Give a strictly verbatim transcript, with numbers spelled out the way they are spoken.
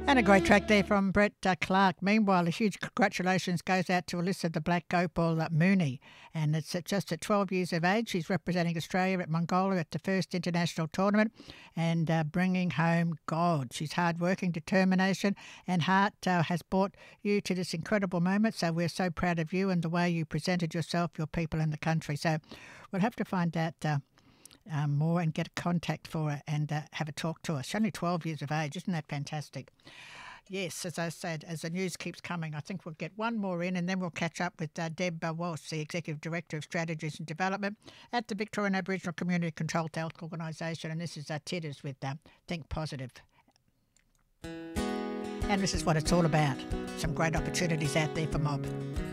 And a great track there from Brett uh, Clark. Meanwhile, a huge congratulations goes out to Alyssa the Black Opal uh, Mooney. And it's at just at twelve years of age. She's representing Australia at Mongolia at the first international tournament and uh, bringing home gold. She's hardworking, determination and heart uh, has brought you to this incredible moment. So we're so proud of you and the way you presented yourself, your people and the country. So we'll have to find out uh, Um, more and get a contact for her and uh, have a talk to her. She's only twelve years of age. Isn't that fantastic? Yes, as I said, as the news keeps coming, I think we'll get one more in and then we'll catch up with uh, Deb uh, Walsh, the Executive Director of Strategies and Development at the Victorian Aboriginal Community Controlled Health Organisation. And this is uh, Titters with uh, Think Positive. And this is what it's all about. Some great opportunities out there for mob.